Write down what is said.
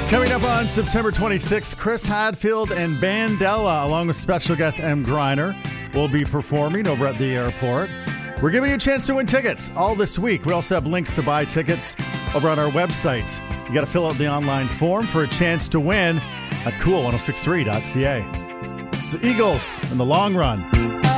Coming up on September 26th, Chris Hadfield and Bandella, along with special guest M. Griner, will be performing over at the airport. We're giving you a chance to win tickets all this week. We also have links to buy tickets over on our website. You got to fill out the online form for a chance to win at cool1063.ca. It's the Eagles in the long run.